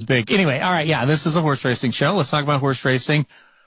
big. Anyway, all right, yeah, this is a horse racing show. Let's talk about horse racing.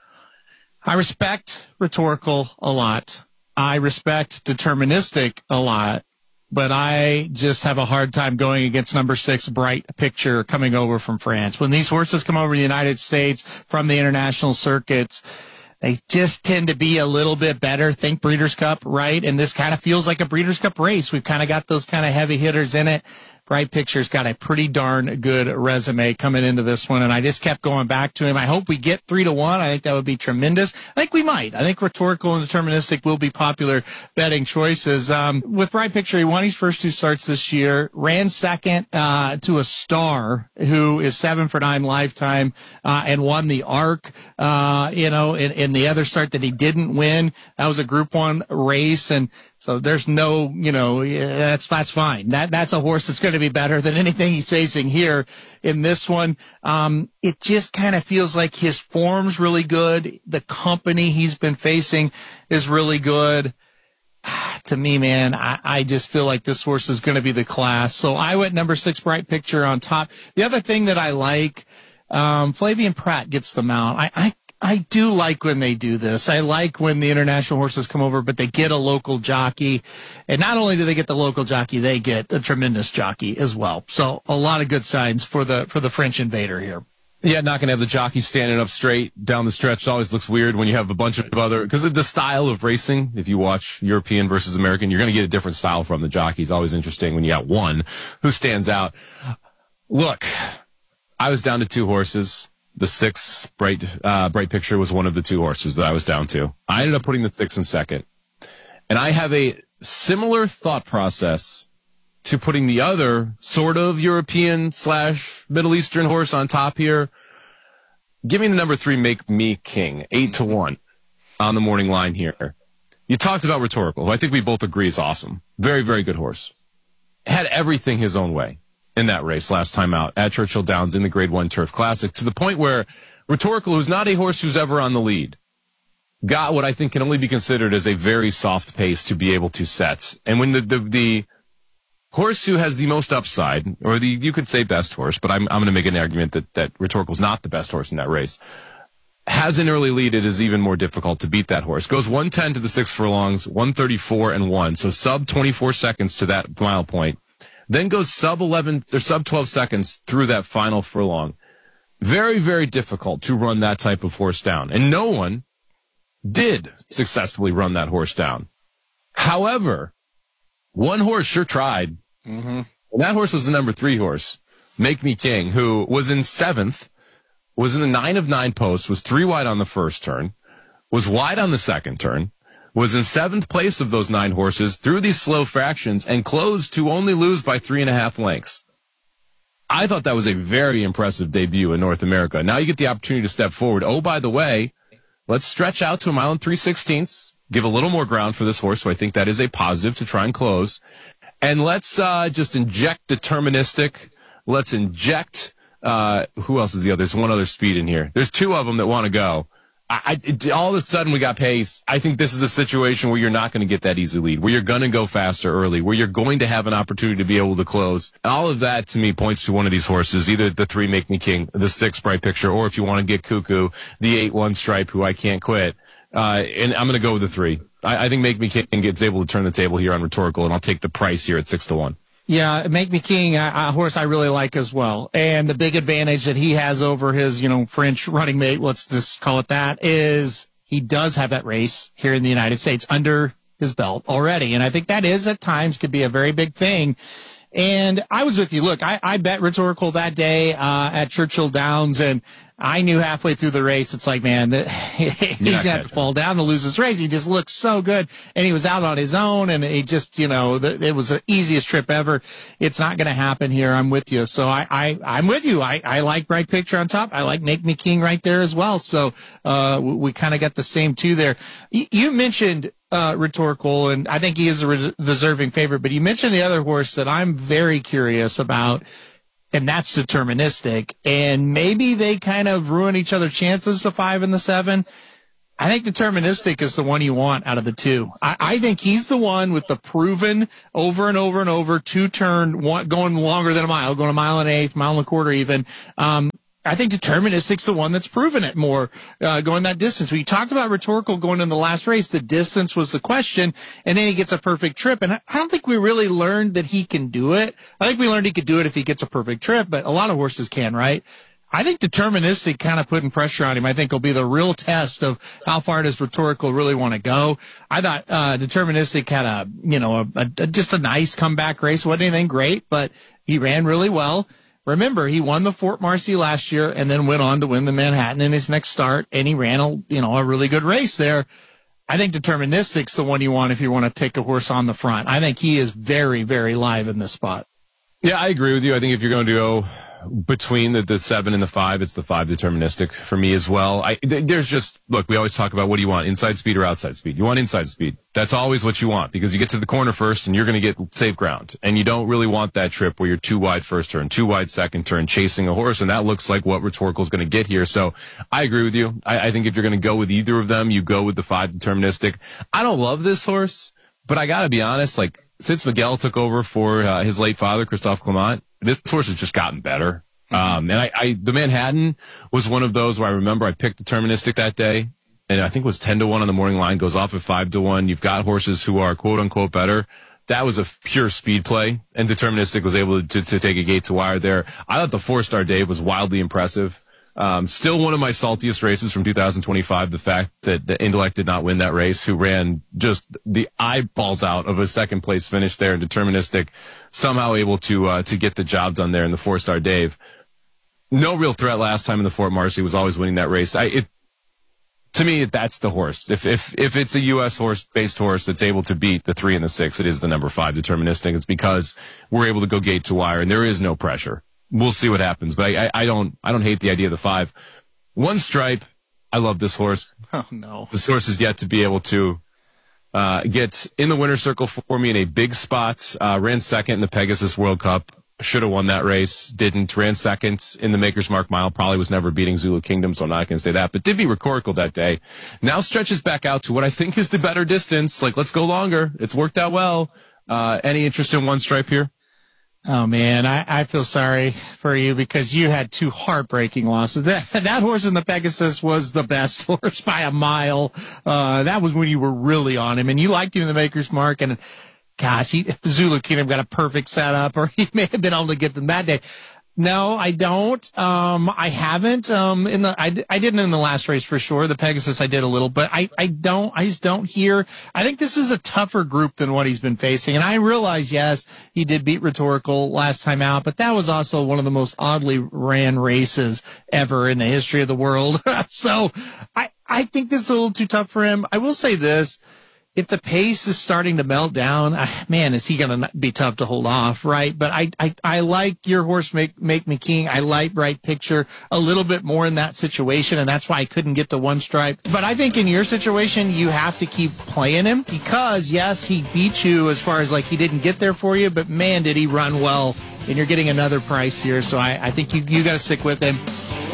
I respect Rhetorical a lot. I respect Deterministic a lot. But I just have a hard time going against number 6, Bright Picture, coming over from France. When these horses come over to the United States from the international circuits, they just tend to be a little bit better. Think Breeders' Cup, right? And this kind of feels like a Breeders' Cup race. We've kind of got those kind of heavy hitters in it. Bright Picture's got a pretty darn good resume coming into this one, and I just kept going back to him. I hope we get 3-1. I think that would be tremendous. I think we might. I think Rhetorical and Deterministic will be popular betting choices. With Bright Picture, he won his first 2 starts this year, ran second to a Star, who is 7 for 9 lifetime, and won the ARC. In the other start that he didn't win, that was a Group 1 race, and so there's no, that's fine. That's a horse that's going to be better than anything he's facing here in this one. It just kind of feels like his form's really good. The company he's been facing is really good. To me, man, I just feel like this horse is going to be the class. So I went number 6, Bright Picture on top. The other thing that I like, Flavien Prat gets the mount. I do like when they do this. I like when the international horses come over, but they get a local jockey. And not only do they get the local jockey, they get a tremendous jockey as well. So a lot of good signs for the French invader here. Yeah, not going to have the jockey standing up straight down the stretch. It always looks weird when you have a bunch of other, because of the style of racing. If you watch European versus American, you're going to get a different style from the jockey. It's always interesting when you got one who stands out. Look, I was down to 2 horses. The 6, Bright Picture, was one of the 2 horses that I was down to. I ended up putting the 6 in second. And I have a similar thought process to putting the other sort of European/Middle Eastern horse on top here. Give me the number 3, Make Me King, 8-1 on the morning line here. You talked about Rhetorical, who I think we both agree is awesome. Very, very good horse. Had everything his own way in that race last time out at Churchill Downs in the Grade 1 Turf Classic, to the point where Rhetorical, who's not a horse who's ever on the lead, got what I think can only be considered as a very soft pace to be able to set. And when the horse who has the most upside, or you could say best horse, but I'm going to make an argument that Rhetorical's not the best horse in that race, has an early lead, it is even more difficult to beat that horse. Goes 110 to the 6 furlongs, 134 and 1, so sub 24 seconds to that mile point. Then goes sub 11 or sub 12 seconds through that final furlong. Very, very difficult to run that type of horse down. And no one did successfully run that horse down. However, one horse sure tried. Mm-hmm. And that horse was the number 3 horse, Make Me King, who was in 7th, was in the 9 of 9 post, was 3 wide on the first turn, was wide on the second turn, was in 7th place of those 9 horses through these slow fractions, and closed to only lose by 3.5 lengths. I thought that was a very impressive debut in North America. Now you get the opportunity to step forward. Oh, by the way, let's stretch out to 1 mile and 3/16, give a little more ground for this horse, so I think that is a positive to try and close. And let's just inject Deterministic. Let's inject, who else is the other? There's one other speed in here. There's 2 of them that want to go. All of a sudden we got pace. I think this is a situation where you're not going to get that easy lead, where you're going to go faster early, where you're going to have an opportunity to be able to close. All of that, to me, points to one of these horses, either the 3 Make Me King, the 6 Bright Picture, or if you want to get cuckoo, the 8-1 Stripe, who I can't quit. And I'm going to go with the 3. I think Make Me King gets able to turn the table here on Rhetorical, and I'll take the price here at 6-1. Yeah, Make Me King, a horse I really like as well. And the big advantage that he has over his, French running mate, let's just call it that, is he does have that race here in the United States under his belt already. And I think that is at times could be a very big thing. And I was with you. Look, I bet Rhetorical that day at Churchill Downs, and I knew halfway through the race, it's like, man, he's going to have to fall down to lose this race. He just looks so good. And he was out on his own, and he just, it was the easiest trip ever. It's not going to happen here. I'm with you. So I'm with you. I like Bright Picture on top. I like Make Me King right there as well. So we kind of got the same 2 there. You mentioned Rhetorical, and I think he is a deserving favorite, but you mentioned the other horse that I'm very curious about, and that's Deterministic, and maybe they kind of ruin each other's chances, the 5 and the 7. I think Deterministic is the one you want out of the 2. I think he's the one with the proven over and over and over 2-turn, going longer than a mile, going a mile and 1/8, mile and a quarter even. I think Deterministic's the one that's proven it more, going that distance. We talked about Rhetorical going in the last race. The distance was the question, and then he gets a perfect trip. And I don't think we really learned that he can do it. I think we learned he could do it if he gets a perfect trip, but a lot of horses can, right? I think Deterministic kind of putting pressure on him, I think will be the real test of how far does Rhetorical really want to go. I thought, Deterministic had just a nice comeback race. Wasn't anything great, but he ran really well. Remember, he won the Fort Marcy last year and then went on to win the Manhattan in his next start, and he ran a really good race there. I think Deterministic's the one you want if you want to take a horse on the front. I think he is very, very live in this spot. Yeah, I agree with you. I think if you're going to go between the 7 and the 5, it's the 5 Deterministic for me as well. There's just, look, we always talk about what do you want, inside speed or outside speed? You want inside speed. That's always what you want because you get to the corner first and you're going to get safe ground. And you don't really want that trip where you're too wide first turn, too wide second turn, chasing a horse. And that looks like what Rhetorical is going to get here. So I agree with you. I think if you're going to go with either of them, you go with the 5 Deterministic. I don't love this horse, but I got to be honest, like since Miguel took over for his late father, Christophe Clement, this horse has just gotten better. And the Manhattan was one of those where I remember I picked Deterministic that day, and I think it was 10-1 on the morning line, goes off at 5-1. You've got horses who are quote unquote better. That was a pure speed play, and Deterministic was able to take a gate to wire there. I thought the 4-star Dave was wildly impressive. Still one of my saltiest races from 2025, the fact that the Intellect did not win that race, who ran just the eyeballs out of a second place finish there, and Deterministic somehow able to get the job done there in the 4-star Dave. No real threat last time in the Fort Marcy, was always winning that race. To me, that's the horse. If it's a U.S. based horse that's able to beat the 3 and the 6, it is the number 5 Deterministic. It's because we're able to go gate to wire and there is no pressure. We'll see what happens, but I don't hate the idea of the 5. One Stripe, I love this horse. Oh no. This horse is yet to be able to get in the winner's circle for me in a big spot. Ran second in the Pegasus World Cup. Should have won that race. Didn't. Ran second in the Maker's Mark Mile. Probably was never beating Zulu Kingdom, so I'm not going to say that. But did be Rhetorical that day. Now stretches back out to what I think is the better distance. Like, let's go longer. It's worked out well. Any interest in One Stripe here? Oh man, I feel sorry for you because you had 2 heartbreaking losses. That horse in the Pegasus was the best horse by a mile. That was when you were really on him, and you liked him in the Maker's Mark, and gosh, Zulu Kingdom got a perfect setup, or he may have been able to get them that day. No, I don't. I haven't. I didn't in the last race for sure. The Pegasus I did a little, but I just don't hear. I think this is a tougher group than what he's been facing. And I realize, yes, he did beat Rhetorical last time out, but that was also one of the most oddly ran races ever in the history of the world. So I think this is a little too tough for him. I will say this. If the pace is starting to melt down, man, is he going to be tough to hold off, right? But I like your horse, Make Me King. I like Bright Picture a little bit more in that situation, and that's why I couldn't get to One Stripe. But I think in your situation, you have to keep playing him because, yes, he beat you as far as like he didn't get there for you, but man, did he run well, and you're getting another price here. So I think you got to stick with him.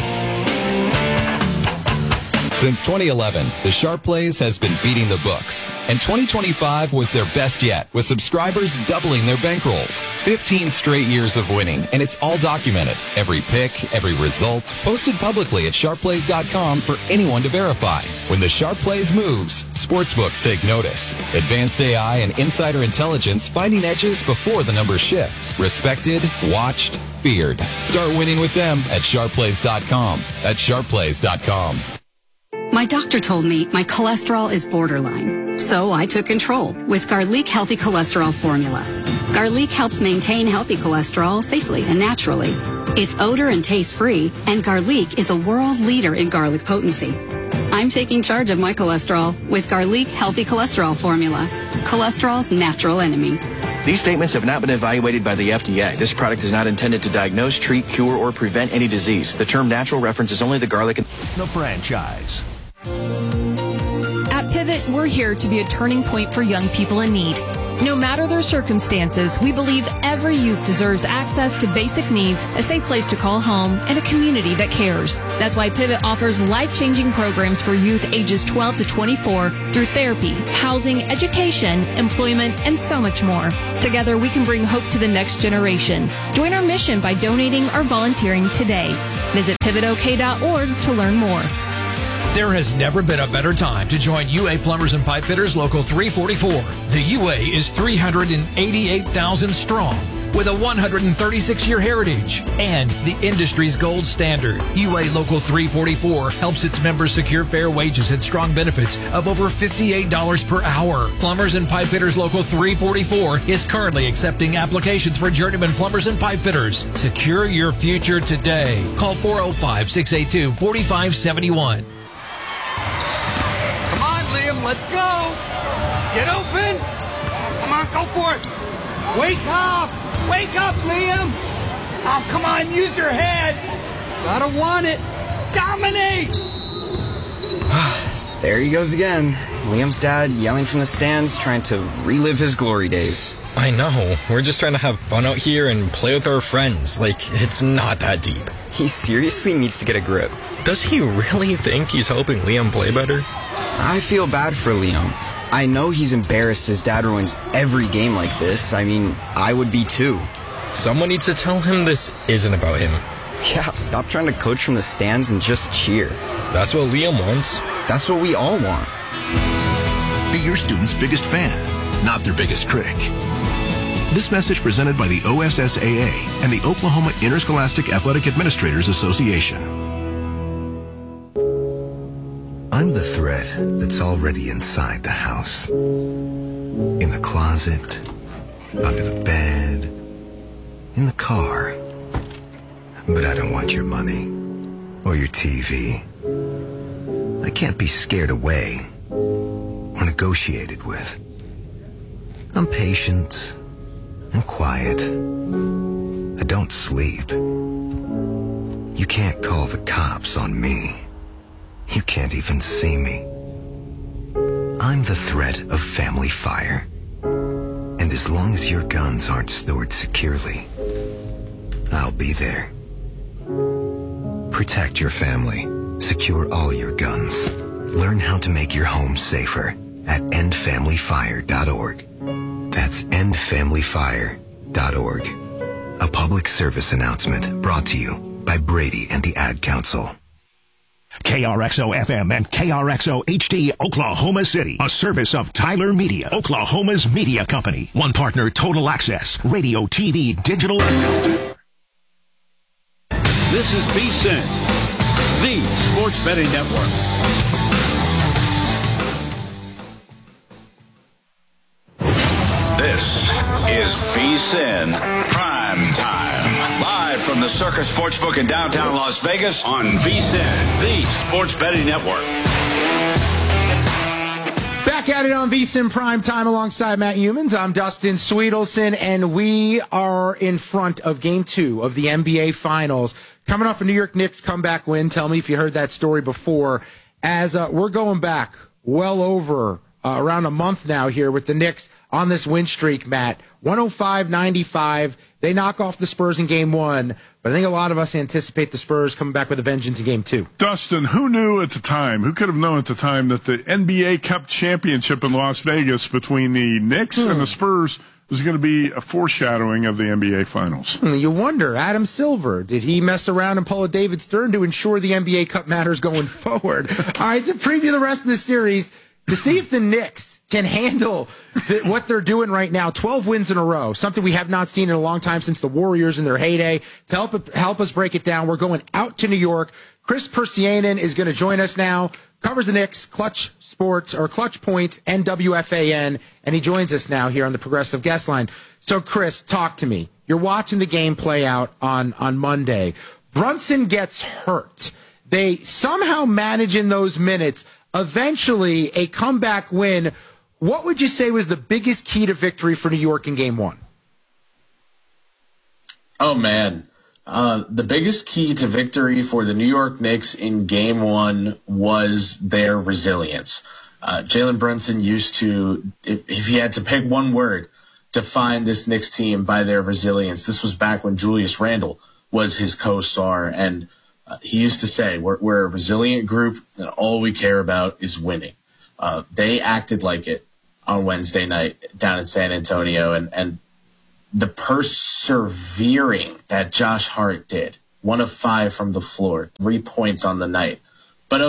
Since 2011, the Sharp Plays has been beating the books, and 2025 was their best yet, with subscribers doubling their bankrolls. 15 straight years of winning, and it's all documented. Every pick, every result, posted publicly at sharpplays.com for anyone to verify. When the Sharp Plays moves, sportsbooks take notice. Advanced AI and insider intelligence finding edges before the numbers shift. Respected, watched, feared. Start winning with them at sharpplays.com. That's sharpplays.com. My doctor told me my cholesterol is borderline, so I took control with Garlic Healthy Cholesterol Formula. Garlic helps maintain healthy cholesterol safely and naturally. It's odor and taste-free, and Garlic is a world leader in garlic potency. I'm taking charge of my cholesterol with Garlic Healthy Cholesterol Formula, cholesterol's natural enemy. These statements have not been evaluated by the FDA. This product is not intended to diagnose, treat, cure, or prevent any disease. The term natural references only the garlic and the franchise. At Pivot, we're here to be a turning point for young people in need. No matter their circumstances, we believe every youth deserves access to basic needs, a safe place to call home, and a community that cares. That's why Pivot offers life-changing programs for youth ages 12 to 24 through therapy, housing, education, employment, and so much more. Together, we can bring hope to the next generation. Join our mission by donating or volunteering today. Visit pivotok.org to learn more. There has never been a better time to join UA Plumbers and Pipe Fitters Local 344. The UA is 388,000 strong with a 136-year heritage and the industry's gold standard. UA Local 344 helps its members secure fair wages and strong benefits of over $58 per hour. Plumbers and Pipe Fitters Local 344 is currently accepting applications for journeyman plumbers and pipe fitters. Secure your future today. Call 405-682-4571. Come on, Liam, let's go. Get open. Come on, go for it. Wake up. Wake up, Liam. Oh, come on, use your head. Gotta want it. Dominate. There he goes again. Liam's dad yelling from the stands, trying to relive his glory days. I know. We're just trying to have fun out here and play with our friends. Like, it's not that deep. He seriously needs to get a grip. Does he really think he's helping Liam play better? I feel bad for Liam. I know he's embarrassed his dad ruins every game like this. I mean, I would be too. Someone needs to tell him this isn't about him. Yeah, stop trying to coach from the stands and just cheer. That's what Liam wants. That's what we all want. Be your student's biggest fan, not their biggest critic. This message presented by the OSSAA and the Oklahoma Interscholastic Athletic Administrators Association. I'm the thread that's already inside the house. In the closet, under the bed, in the car. But I don't want your money or your TV. I can't be scared away or negotiated with. I'm patient and quiet. I don't sleep. You can't call the cops on me. You can't even see me. I'm the threat of family fire. And as long as your guns aren't stored securely, I'll be there. Protect your family. Secure all your guns. Learn how to make your home safer at endfamilyfire.org. That's endfamilyfire.org. A public service announcement brought to you by Brady and the Ad Council. KRXO-FM and KRXO-HD, Oklahoma City. A service of Tyler Media, Oklahoma's media company. One partner, Total Access, radio, TV, digital. This is VSiN, the Sports Betting Network. This is VSiN Prime Time. Live from the Circus Sportsbook in downtown Las Vegas on VSiN, the Sports Betting Network. Back at it on VSiN Prime Time alongside Matt Humans. I'm Dustin Sweetelson, and we are in front of Game 2 of the NBA Finals. Coming off a New York Knicks comeback win. Tell me if you heard that story before. As we're going back well over around a month now here with the Knicks on this win streak, Matt. 105-95. They knock off the Spurs in Game 1, but I think a lot of us anticipate the Spurs coming back with a vengeance in Game 2. Dustin, who knew at the time, who could have known at the time that the NBA Cup championship in Las Vegas between the Knicks and the Spurs was going to be a foreshadowing of the NBA Finals? You wonder, Adam Silver, did he mess around and pull a David Stern to ensure the NBA Cup matters going forward? All right, to preview the rest of the series, to see if the Knicks can handle what they're doing right now. 12 wins in a row, something we have not seen in a long time since the Warriors in their heyday. To help us break it down, we're going out to New York. Chris Persianen is going to join us now. Covers the Knicks, Clutch Sports, or Clutch Points, and WFAN, and he joins us now here on the Progressive Guest Line. So, Chris, talk to me. You're watching the game play out on Monday. Brunson gets hurt. They somehow manage in those minutes, eventually a comeback win. What would you say was the biggest key to victory for New York in Game 1? Oh, man. The biggest key to victory for the New York Knicks in Game 1 was their resilience. Jalen Brunson used to, if he had to pick one word, define this Knicks team by their resilience. This was back when Julius Randle was his co-star, and he used to say, we're a resilient group, and all we care about is winning. They acted like it on Wednesday night down in San Antonio, and the persevering that Josh Hart did, 1 of 5 from the floor, 3 points on the night. But,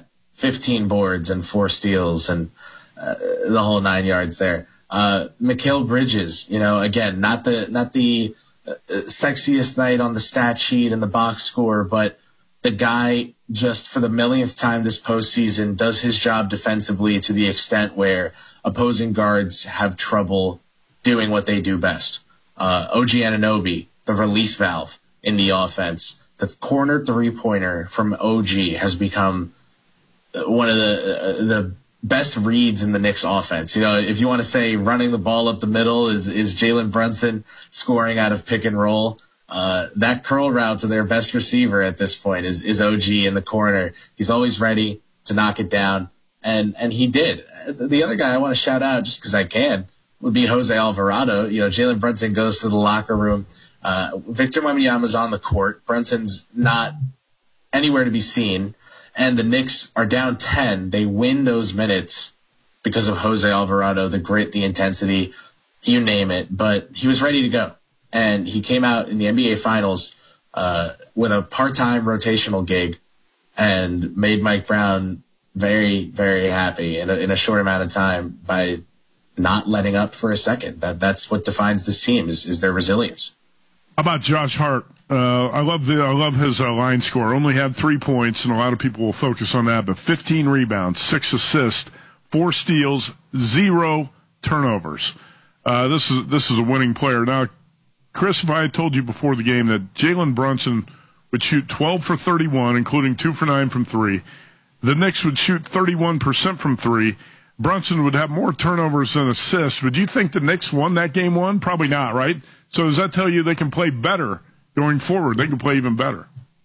15 boards and 4 steals and the whole 9 yards there. Mikal Bridges, again, not the sexiest night on the stat sheet and the box score, but the guy just for the millionth time this postseason does his job defensively to the extent where opposing guards have trouble doing what they do best. OG Anunoby, the release valve in the offense, the corner three-pointer from OG has become one of the best reads in the Knicks offense. If you want to say running the ball up the middle is Jalen Brunson scoring out of pick and roll. That curl route to their best receiver at this point is OG in the corner. He's always ready to knock it down, and he did. The other guy I want to shout out, just because I can, would be Jose Alvarado. Jalen Brunson goes to the locker room. Victor Wembanyama's on the court. Brunson's not anywhere to be seen, and the Knicks are down 10. They win those minutes because of Jose Alvarado, the grit, the intensity, you name it. But he was ready to go. And he came out in the NBA Finals with a part-time rotational gig and made Mike Brown very, very happy in a short amount of time by not letting up for a second. That's what defines this team is their resilience. How about Josh Hart? I love his line score. Only had 3 points, and a lot of people will focus on that. But 15 rebounds, 6 assists, 4 steals, 0 turnovers. This is a winning player. Now, Chris, if I had told you before the game that Jalen Brunson would shoot 12 for 31, including 2 for 9 from 3, the Knicks would shoot 31% from 3. Brunson would have more turnovers than assists. Would you think the Knicks won that game 1? Probably not, right? So does that tell you they can play better going forward? They can play even better.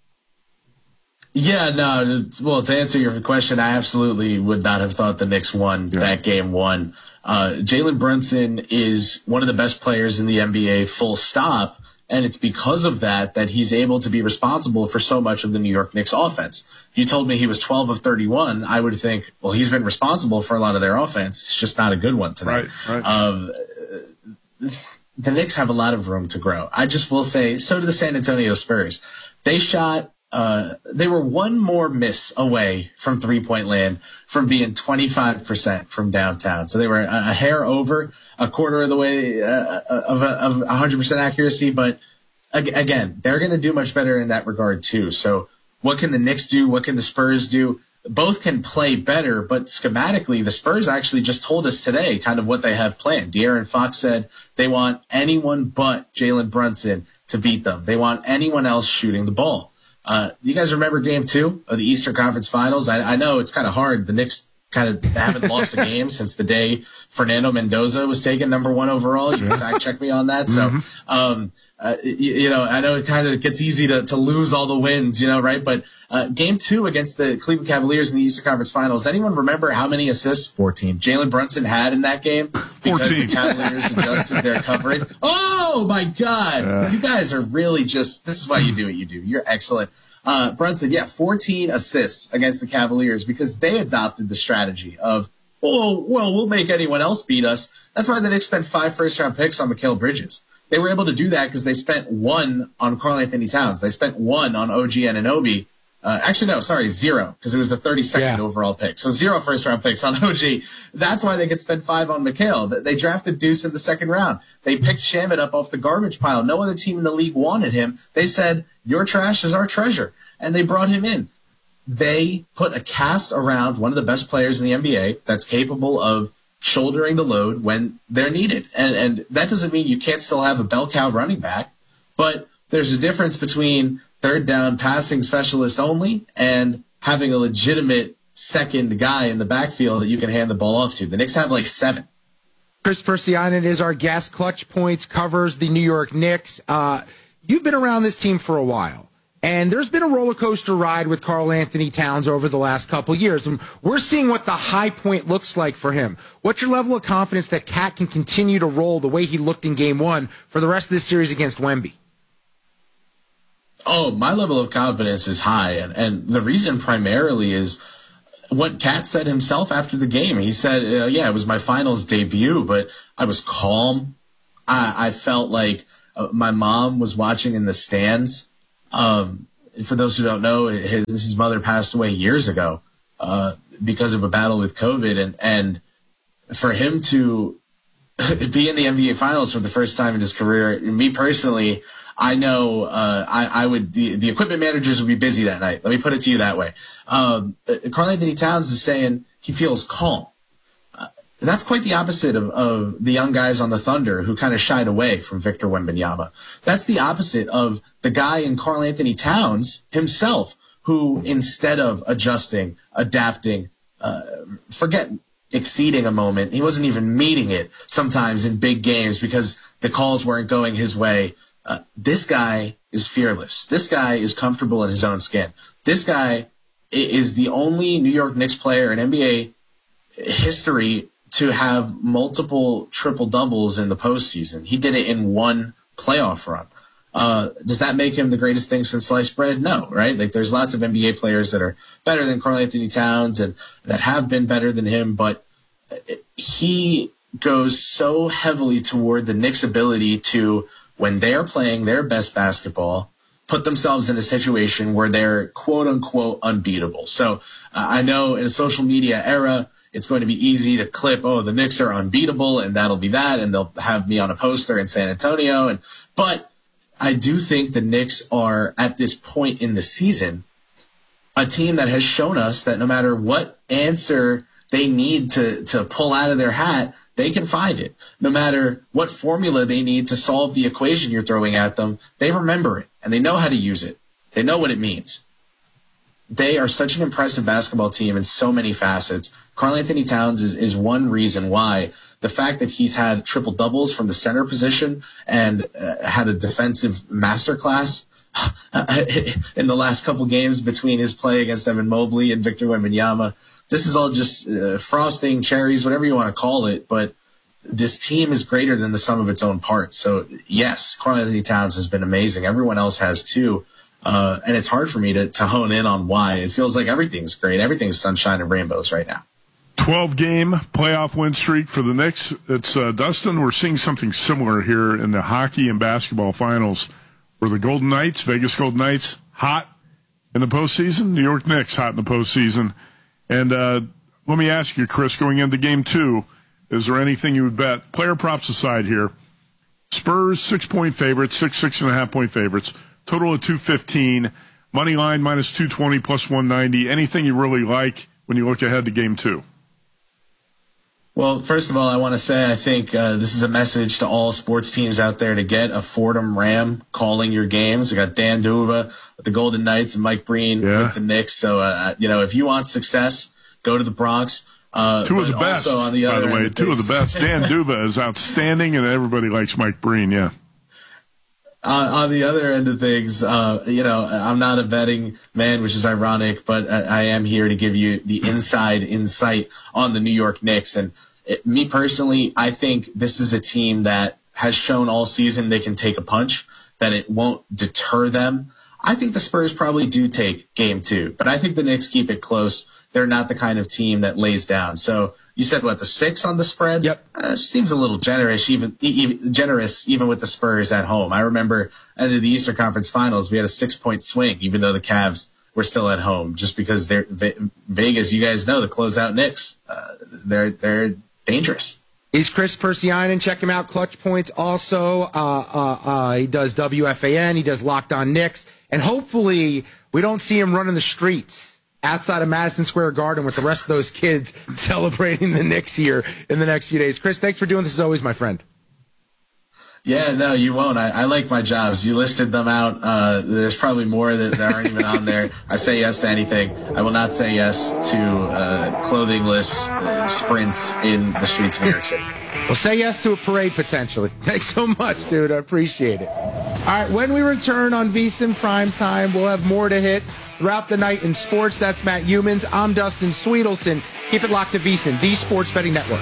Yeah, no. Well, to answer your question, I absolutely would not have thought the Knicks won that game 1. Jalen Brunson is one of the best players in the NBA, full stop. And it's because of that he's able to be responsible for so much of the New York Knicks offense. If you told me he was 12 of 31, I would think, well, he's been responsible for a lot of their offense. It's just not a good one tonight. Right. The Knicks have a lot of room to grow. I just will say, so do the San Antonio Spurs. They were one more miss away from three-point land from being 25% from downtown. So they were a hair over, a quarter of the way of 100% accuracy. But again, they're going to do much better in that regard too. So what can the Knicks do? What can the Spurs do? Both can play better, but schematically, the Spurs actually just told us today kind of what they have planned. De'Aaron Fox said they want anyone but Jalen Brunson to beat them. They want anyone else shooting the ball. You guys remember game 2 of the Eastern Conference Finals? I know it's kind of hard. The Knicks kind of haven't lost a game since the day Fernando Mendoza was taken number 1 overall. You can fact check me on that. So, I know it kind of gets easy to lose all the wins, right? But game 2 against the Cleveland Cavaliers in the Eastern Conference Finals, anyone remember how many assists? 14. Jalen Brunson had in that game because 14. The Cavaliers adjusted their coverage. Oh, my God. You guys are really this is why you do what you do. You're excellent. Brunson, 14 assists against the Cavaliers because they adopted the strategy of, we'll make anyone else beat us. That's why the Knicks spent 5 first-round picks on Mikal Bridges. They were able to do that because they spent 1 on Karl-Anthony Towns. They spent 1 on OG Anunoby. 0, because it was the 32nd overall pick. So 0 first-round picks on OG. That's why they could spend 5 on Mikal. They drafted Deuce in the 2nd round. They picked Shamet up off the garbage pile. No other team in the league wanted him. They said, your trash is our treasure. And they brought him in. They put a cast around one of the best players in the NBA that's capable of shouldering the load when they're needed. And that doesn't mean you can't still have a bell cow running back, but there's a difference between third down passing specialist only and having a legitimate second guy in the backfield that you can hand the ball off to. The Knicks have like 7. Chris Persianen is our guest. Clutch Points covers the New York Knicks. You've been around this team for a while, And there's been a roller coaster ride with Karl Anthony Towns over the last couple years. And we're seeing what the high point looks like for him. What's your level of confidence that Cat can continue to roll the way he looked in game one for the rest of this series against Wemby? Oh, my level of confidence is high. And the reason primarily is what Cat said himself after the game. He said, yeah, it was my finals debut, but I was calm. I felt like my mom was watching in the stands. For those who don't know, his mother passed away years ago because of a battle with COVID. And for him to be in the NBA Finals for the first time in his career, me personally, I know I would the equipment managers would be busy that night. Let me put it to you that way. Karl Anthony Towns is saying he feels calm. That's quite the opposite of the young guys on the Thunder who kind of shied away from Victor Wembanyama. That's the opposite of the guy in Karl Anthony Towns himself, who instead of adjusting, adapting, forget exceeding a moment, he wasn't even meeting it sometimes in big games because the calls weren't going his way. This guy is fearless. This guy is comfortable in his own skin. This guy is the only New York Knicks player in NBA history to have multiple triple-doubles in the postseason. He did it in one playoff run. Does that make him the greatest thing since sliced bread? No, right? Like, there's lots of NBA players that are better than Karl Anthony Towns and that have been better than him, but he goes so heavily toward the Knicks' ability to, when they're playing their best basketball, put themselves in a situation where they're quote-unquote unbeatable. So I know in a social media era, it's going to be easy to clip, oh, the Knicks are unbeatable, and that'll be that, and they'll have me on a poster in San Antonio. But I do think the Knicks are, at this point in the season, a team that has shown us that no matter what answer they need to pull out of their hat, they can find it. No matter what formula they need to solve the equation you're throwing at them, they remember it, and they know how to use it. They know what it means. They are such an impressive basketball team in so many facets. Karl Anthony Towns is one reason why. The fact that he's had triple doubles from the center position and had a defensive masterclass in the last couple games between his play against Evan Mobley and Victor Wembanyama. This is all just frosting, cherries, whatever you want to call it. But this team is greater than the sum of its own parts. So yes, Karl Anthony Towns has been amazing. Everyone else has too. And it's hard for me to hone in on why. It feels like everything's great. Everything's sunshine and rainbows right now. 12-game playoff win streak for the Knicks. It's Dustin, we're seeing something similar here in the hockey and basketball finals where the Golden Knights, Vegas Golden Knights, hot in the postseason. New York Knicks, hot in the postseason. And let me ask you, Chris, going into game 2, is there anything you would bet? Player props aside here. Spurs, 6-point favorites, 6.5-point favorites. Total of 215. Money line minus 220 plus 190. Anything you really like when you look ahead to game 2? Well, first of all, I want to say I think this is a message to all sports teams out there to get a Fordham Ram calling your games. We got Dan Duva with the Golden Knights and Mike Breen with the Knicks. So, if you want success, go to the Bronx. Two of the best, by the way. Two of the best. Dan Duva is outstanding, and everybody likes Mike Breen, yeah. On the other end of things, I'm not a betting man, which is ironic, but I am here to give you the inside insight on the New York Knicks. And me personally, I think this is a team that has shown all season they can take a punch, that it won't deter them. I think the Spurs probably do take game 2, but I think the Knicks keep it close. They're not the kind of team that lays down. So you said, what, the 6 on the spread? Yep. Seems a little generous, even with the Spurs at home. I remember at the Eastern Conference Finals, we had a 6-point swing, even though the Cavs were still at home, just because they're Vegas. You guys know the closeout Knicks. They're dangerous. He's Chris Persianen. Check him out. Clutch Points also. He does WFAN. He does Locked On Knicks. And hopefully we don't see him running the streets outside of Madison Square Garden with the rest of those kids celebrating the Knicks here in the next few days. Chris, thanks for doing this as always, my friend. Yeah, no, you won't. I like my jobs. You listed them out. There's probably more that aren't even on there. I say yes to anything. I will not say yes to clothingless sprints in the streets of New York City. Well, say yes to a parade potentially. Thanks so much, dude. I appreciate it. All right, when we return on VSiN Prime Time, we'll have more to hit throughout the night in sports. That's Matt Humans. I'm Dustin Sweetelson. Keep it locked to VSiN, the Sports Betting Network.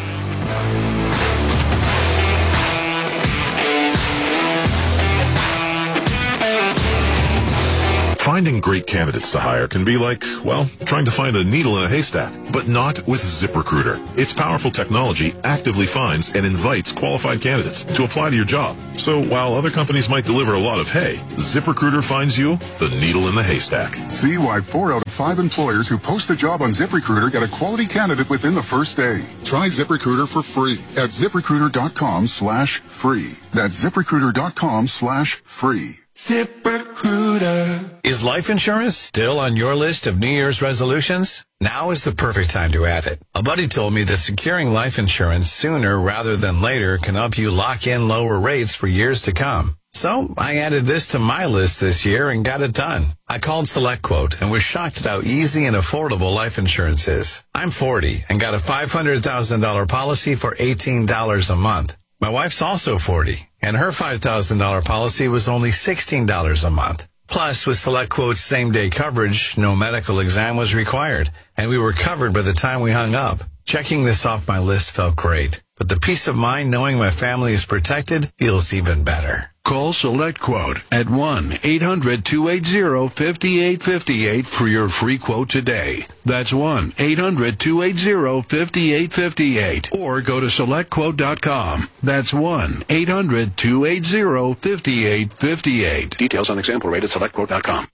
Finding great candidates to hire can be like, well, trying to find a needle in a haystack, but not with ZipRecruiter. Its powerful technology actively finds and invites qualified candidates to apply to your job. So while other companies might deliver a lot of hay, ZipRecruiter finds you the needle in the haystack. See why 4 out of 5 employers who post a job on ZipRecruiter get a quality candidate within the first day. Try ZipRecruiter for free at ZipRecruiter.com/free. That's ZipRecruiter.com/free. ZipRecruiter. Is life insurance still on your list of New Year's resolutions? Now is the perfect time to add it. A buddy told me that securing life insurance sooner rather than later can help you lock in lower rates for years to come. So I added this to my list this year and got it done. I called SelectQuote and was shocked at how easy and affordable life insurance is. I'm 40 and got a $500,000 policy for $18 a month. My wife's also 40, and her $5,000 policy was only $16 a month. Plus, with SelectQuote's same-day coverage, no medical exam was required, and we were covered by the time we hung up. Checking this off my list felt great, but the peace of mind knowing my family is protected feels even better. Call SelectQuote at 1-800-280-5858 for your free quote today. That's 1-800-280-5858. Or go to SelectQuote.com. That's 1-800-280-5858. Details on example rate at SelectQuote.com.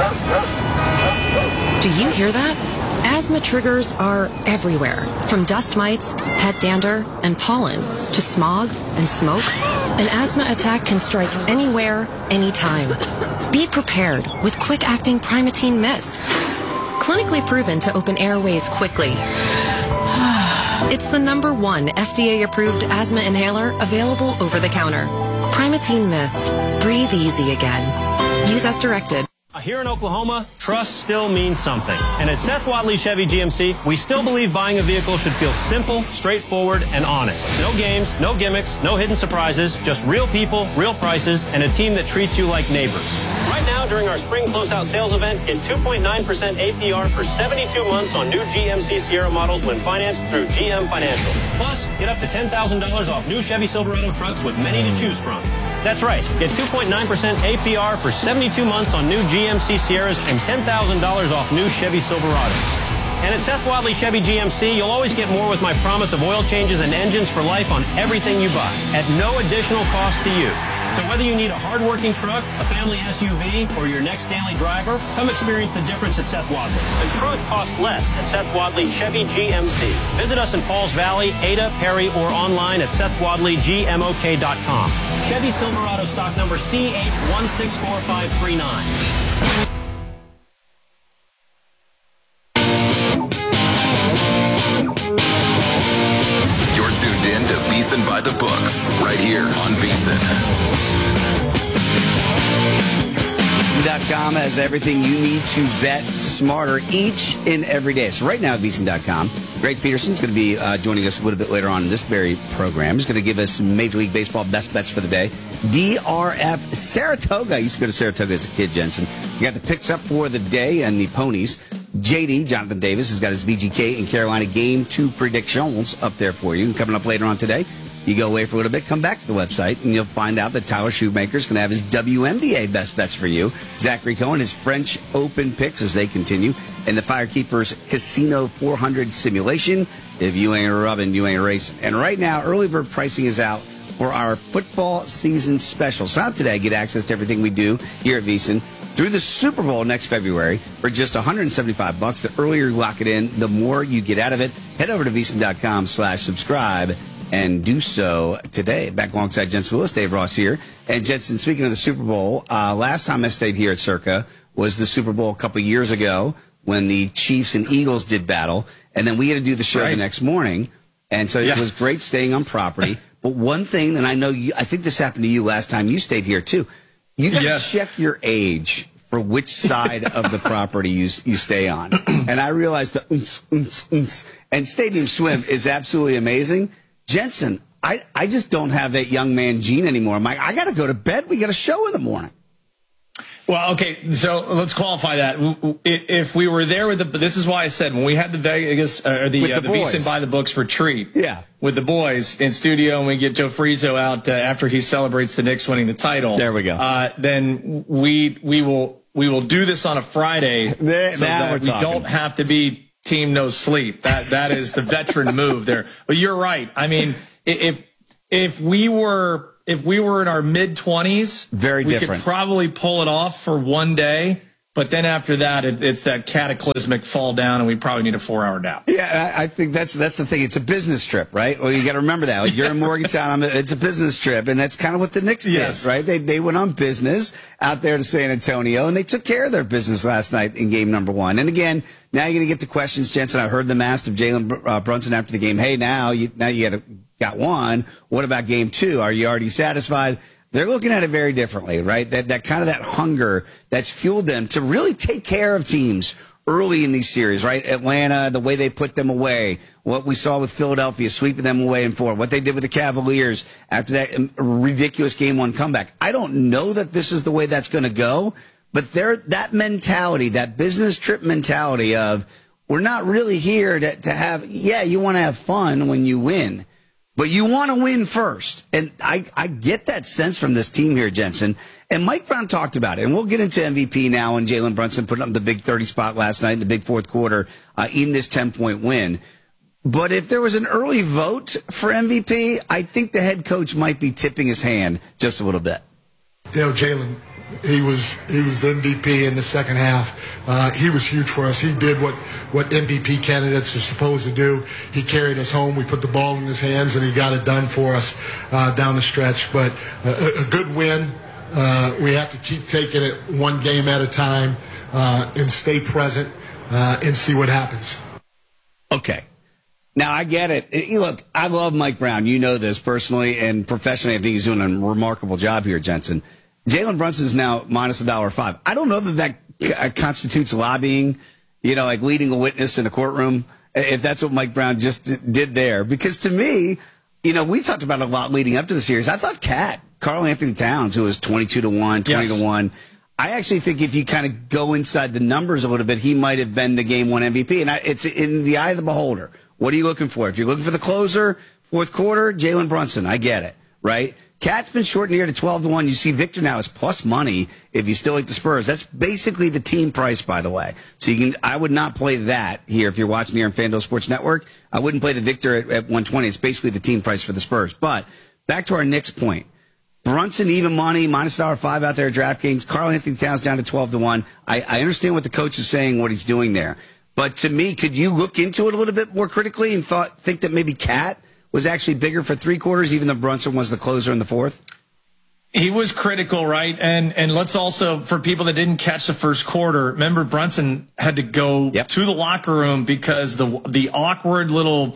Do you hear that? Asthma triggers are everywhere, from dust mites, pet dander, and pollen, to smog and smoke. An asthma attack can strike anywhere, anytime. Be prepared with quick-acting Primatene Mist. Clinically proven to open airways quickly. It's the #1 FDA-approved asthma inhaler available over the counter. Primatene Mist. Breathe easy again. Use as directed. Here in Oklahoma, trust still means something. And at Seth Wadley Chevy GMC, we still believe buying a vehicle should feel simple, straightforward, and honest. No games, no gimmicks, no hidden surprises, just real people, real prices, and a team that treats you like neighbors. Right now, during our spring closeout sales event, get 2.9% APR for 72 months on new GMC Sierra models when financed through GM Financial. Plus, get up to $10,000 off new Chevy Silverado trucks with many to choose from. That's right. Get 2.9% APR for 72 months on new GMC Sierras and $10,000 off new Chevy Silverados. And at Seth Wadley Chevy GMC, you'll always get more with my promise of oil changes and engines for life on everything you buy at no additional cost to you. So whether you need a hard-working truck, a family SUV, or your next daily driver, come experience the difference at Seth Wadley. The truth costs less at Seth Wadley Chevy GMC. Visit us in Pauls Valley, Ada, Perry, or online at SethWadleyGMOK.com. Chevy Silverado stock number CH164539. You're tuned in to VSiN by the Books, right here on VSiN. VSiN.com has everything you need to bet smarter each and every day. So right now at VSiN.com, Greg Peterson's going to be joining us a little bit later on in this very program. He's going to give us Major League Baseball best bets for the day. DRF Saratoga. I used to go to Saratoga as a kid, Jensen. You got the picks up for the day and the ponies. JD, Jonathan Davis, has got his VGK and Carolina Game 2 predictions up there for you. And coming up later on today, you go away for a little bit, come back to the website, and you'll find out that Tyler Shoemaker's going to have his WNBA best bets for you. Zachary Cohen, his French Open picks as they continue. And the Firekeepers Casino 400 simulation. If you ain't rubbing, you ain't racing. And right now, early bird pricing is out for our football season special. So out today, get access to everything we do here at VSiN through the Super Bowl next February for just $175. The earlier you lock it in, the more you get out of it. Head over to VSiN.com/subscribe and do so today. Back alongside Jensen Lewis, Dave Ross here. And Jensen, speaking of the Super Bowl, last time I stayed here at Circa was the Super Bowl a couple of years ago when the Chiefs and Eagles did battle. And then we had to do the show the next morning. And so it was great staying on property. But one thing, and I know I think this happened to you last time you stayed here too. You got to check your age for which side of the property you stay on. And I realized that and Stadium Swim is absolutely amazing. Jensen, I just don't have that young man gene anymore. I'm like, I got to go to bed. We got a show in the morning. Well, okay, so let's qualify that. If we were there with this is why I said when we had the Vegas or the VSiN by the books retreat, with the boys in studio, and we get Joe Frizo out after he celebrates the Knicks winning the title. There we go. Then we will do this on a Friday, so that we don't have to be team no sleep. That is the veteran move there. But you're right. I mean, if we were in our mid-20s, we could probably pull it off for one day. But then after that, it's that cataclysmic fall down, and we probably need a 4-hour nap. Yeah, I think that's the thing. It's a business trip, right? Well, you got to remember that. Like, you're in Morgantown. It's a business trip, and that's kind of what the Knicks did, right? They went on business out there to San Antonio, and they took care of their business last night in game number 1. And again, now you're going to get the questions, Jensen. I heard them asked of Jalen Brunson after the game. Hey, now you got one. What about game 2? Are you already satisfied? They're looking at it very differently, right? That kind of that hunger that's fueled them to really take care of teams early in these series, right? Atlanta, the way they put them away, what we saw with Philadelphia, sweeping them away in 4, what they did with the Cavaliers after that ridiculous game 1 comeback. I don't know that this is the way that's going to go, but that mentality, that business trip mentality of we're not really here to have, you want to have fun when you win. But you want to win first. And I get that sense from this team here, Jensen. And Mike Brown talked about it. And we'll get into MVP now, and Jalen Brunson put up the big 30 spot last night in the big fourth quarter in this 10-point win. But if there was an early vote for MVP, I think the head coach might be tipping his hand just a little bit. Jalen, he was the MVP in the second half. He was huge for us. He did what MVP candidates are supposed to do. He carried us home. We put the ball in his hands, and he got it done for us down the stretch. But a good win. We have to keep taking it one game at a time and stay present and see what happens. Okay. Now, I get it. Look, I love Mike Brown. You know this personally and professionally. I think he's doing a remarkable job here, Jensen. Jalen Brunson is now minus $1.05. I don't know that constitutes lobbying, like leading a witness in a courtroom, if that's what Mike Brown just did there. Because to me, we talked about it a lot leading up to the series. I thought Karl Anthony Towns, who was 22-1, 20-1, I actually think if you kind of go inside the numbers a little bit, he might have been the game 1 MVP. And it's in the eye of the beholder. What are you looking for? If you're looking for the closer, fourth quarter, Jalen Brunson, I get it, right? Cat's been shortened here to 12-1. You see Victor now is plus money if you still like the Spurs. That's basically the team price, by the way. So I would not play that here if you're watching here on FanDuel Sports Network. I wouldn't play the Victor at 120. It's basically the team price for the Spurs. But back to our Knicks point. Brunson even money, minus $1.05 out there at DraftKings. Karl Anthony Towns down to 12-1. I understand what the coach is saying, what he's doing there. But to me, could you look into it a little bit more critically and think that maybe Cat was actually bigger for 3 quarters, even though Brunson was the closer in the fourth? He was critical, right? And let's also, for people that didn't catch the first quarter, remember Brunson had to go to the locker room because the awkward little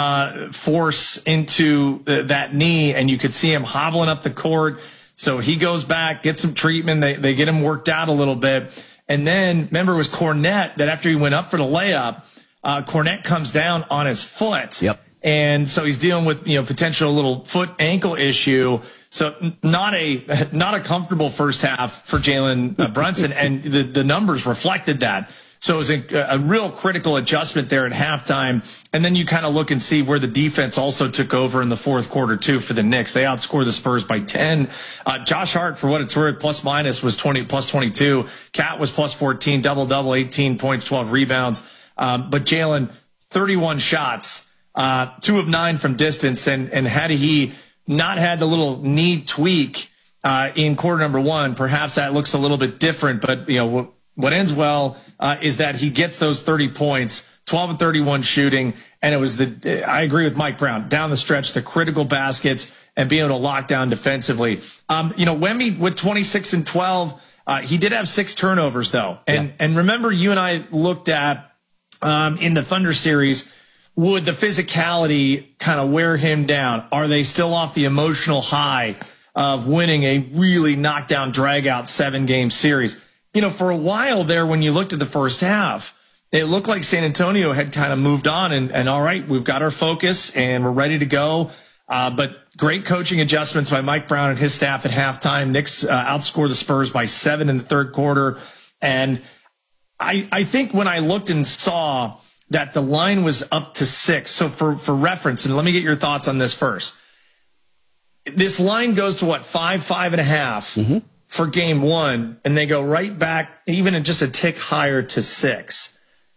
force into that knee, and you could see him hobbling up the court. So he goes back, gets some treatment. They get him worked out a little bit. And then, remember, it was Cornette that after he went up for the layup, Cornette comes down on his foot. Yep. And so he's dealing with, potential little foot ankle issue. So not a comfortable first half for Jalen Brunson. And the numbers reflected that. So it was a real critical adjustment there at halftime. And then you kind of look and see where the defense also took over in the fourth quarter, too, for the Knicks. They outscored the Spurs by 10. Josh Hart, for what it's worth, plus minus was plus 22. Cat was plus 14, double-double, 18 points, 12 rebounds. But Jalen, 31 shots, 2 of 9 from distance. And had he not had the little knee tweak in quarter number 1, perhaps that looks a little bit different. But, what ends well is that he gets those 30 points, 12 and 31 shooting, and it was I agree with Mike Brown, down the stretch, the critical baskets, and being able to lock down defensively. Wemby with 26 and 12, he did have 6 turnovers, though. And remember, you and I looked at in the Thunder series, would the physicality kind of wear him down? Are they still off the emotional high of winning a really knockdown, drag-out 7-game series? For a while there, when you looked at the first half, it looked like San Antonio had kind of moved on and all right, we've got our focus and we're ready to go. But great coaching adjustments by Mike Brown and his staff at halftime. Knicks outscored the Spurs by 7 in the third quarter. And I think when I looked and saw that the line was up to 6, so for reference, and let me get your thoughts on this first. This line goes to 5.5 for game 1, and they go right back, even just a tick higher, to 6.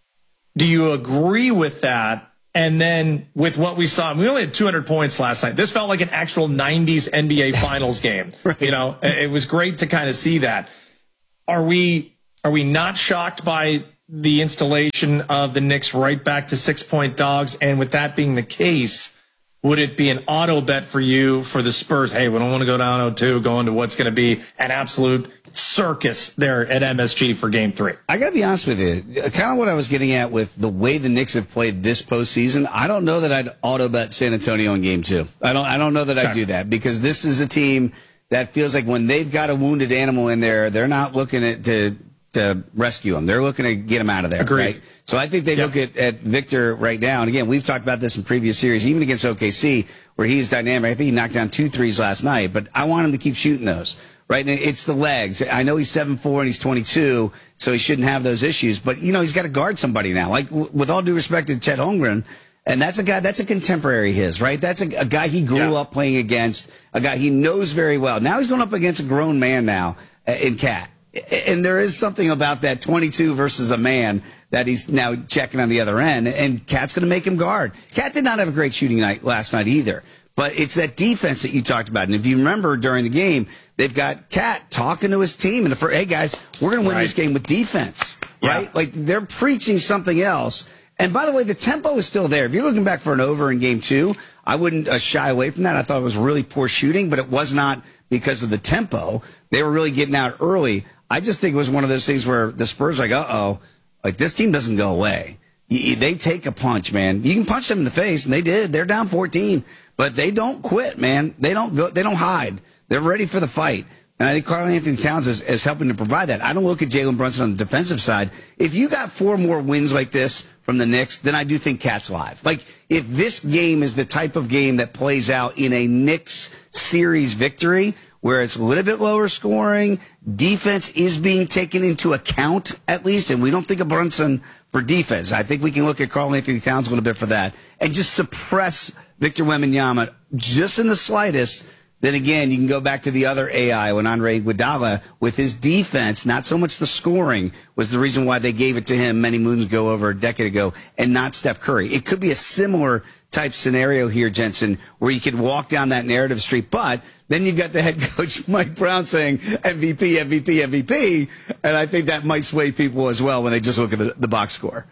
Do you agree with that? And then with what we saw, we only had 200 points last night. This felt like an actual 90s NBA Finals game. Right. You know, it was great to kind of see that. Are we not shocked by the installation of the Knicks right back to 6-point dogs? And with that being the case, would it be an auto bet for you for the Spurs? Hey, we don't want to go down 0-2, go into what's going to be an absolute circus there at MSG for game 3. I got to be honest with you. Kind of what I was getting at with the way the Knicks have played this postseason, I don't know that I'd auto bet San Antonio in game 2. I don't know that I'd do that, because this is a team that feels like when they've got a wounded animal in there, they're not looking to rescue him. They're looking to get him out of there. Agreed. Right? So I think they look at Victor right now. And again, we've talked about this in previous series, even against OKC, where he's dynamic. I think he knocked down 2 threes last night, but I want him to keep shooting those. Right? And it's the legs. I know he's 7'4" and he's 22, so he shouldn't have those issues. But, you know, he's got to guard somebody now. Like, with all due respect to Chet Holmgren, and that's a guy, that's a contemporary of his, right? That's a guy he grew up playing against, a guy he knows very well. Now he's going up against a grown man now in Cat. And there is something about that 22 versus a man that he's now checking on the other end, and Cat's going to make him guard. Cat did not have a great shooting night last night either, but it's that defense that you talked about. And if you remember during the game, they've got Cat talking to his team in the first, hey guys, we're going to win this game with defense, right? Like, they're preaching something else. And by the way, the tempo is still there. If you're looking back for an over in game 2, I wouldn't shy away from that. I thought it was really poor shooting, but it was not because of the tempo. They were really getting out early. I just think it was one of those things where the Spurs are like, like, this team doesn't go away. They take a punch, man. You can punch them in the face, and they did. They're down 14, but they don't quit, man. They don't hide. They're ready for the fight. And I think Karl-Anthony Towns is helping to provide that. I don't look at Jalen Brunson on the defensive side. If you got 4 more wins like this from the Knicks, then I do think Cat's live. Like, if this game is the type of game that plays out in a Knicks series victory, where it's a little bit lower scoring, defense is being taken into account at least, and we don't think of Brunson for defense. I think we can look at Karl-Anthony Towns a little bit for that, and just suppress Victor Wembanyama just in the slightest. Then again, you can go back to the other AI when Andre Iguodala, with his defense, not so much the scoring, was the reason why they gave it to him many moons ago, over a decade ago, and not Steph Curry. It could be a similar type scenario here, Jensen, where you could walk down that narrative street, but then you've got the head coach, Mike Brown, saying MVP, MVP, MVP, and I think that might sway people as well when they just look at the box score.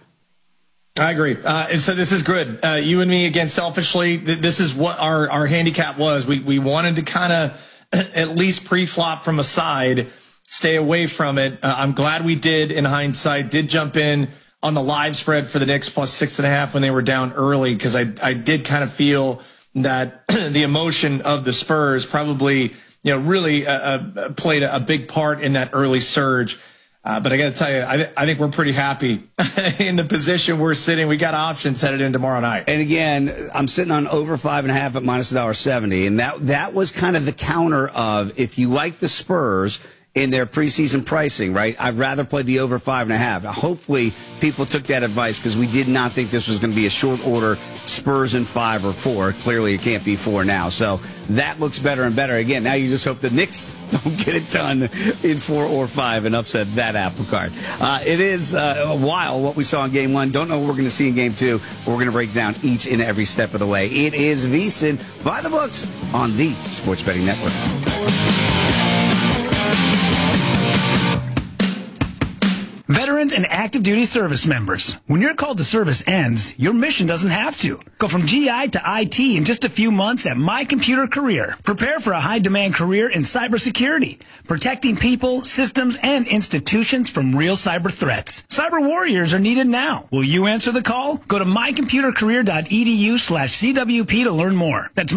I agree. And so this is good. You and me, again, selfishly, this is what our handicap was. We wanted to kind of at least pre-flop from a side, stay away from it. I'm glad we did, in hindsight, did jump in on the live spread for the Knicks plus 6.5 when they were down early, because I did kind of feel that the emotion of the Spurs probably, really played a big part in that early surge. But I got to tell you, I think we're pretty happy in the position we're sitting. We got options headed in tomorrow night. And again, I'm sitting on over 5.5 at minus $1.70. And that was kind of the counter of, if you like the Spurs in their preseason pricing, right, I'd rather play the over 5.5. Hopefully people took that advice, because we did not think this was going to be a short order Spurs in 5 or 4. Clearly it can't be 4 now. So that looks better and better. Again, now you just hope the Knicks don't get it done in 4 or 5 and upset that apple cart. It is a while what we saw in game 1. Don't know what we're going to see in game 2. But we're going to break down each and every step of the way. It is VSiN by the books on the Sports Betting Network. Veterans and active duty service members, when your call to service ends, your mission doesn't have to. Go from GI to IT in just a few months at My Computer Career. Prepare for a high-demand career in cybersecurity, protecting people, systems, and institutions from real cyber threats. Cyber warriors are needed now. Will you answer the call? Go to mycomputercareer.edu/CWP to learn more. That's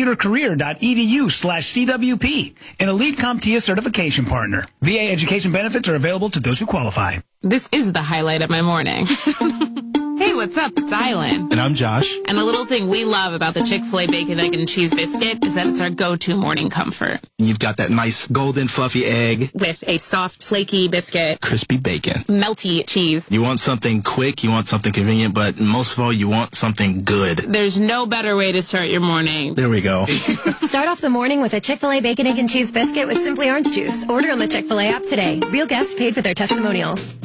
mycomputercareer.edu/CWP, an elite CompTIA certification partner. VA education benefits are available to those who qualify. This is the highlight of my morning. Hey, what's up? It's Island. And I'm Josh. And a little thing we love about the Chick-fil-A Bacon, Egg, and Cheese Biscuit is that it's our go-to morning comfort. You've got that nice golden fluffy egg. With a soft, flaky biscuit. Crispy bacon. Melty cheese. You want something quick, you want something convenient, but most of all, you want something good. There's no better way to start your morning. There we go. Start off the morning with a Chick-fil-A Bacon, Egg, and Cheese Biscuit with Simply Orange Juice. Order on the Chick-fil-A app today. Real guests paid for their testimonials.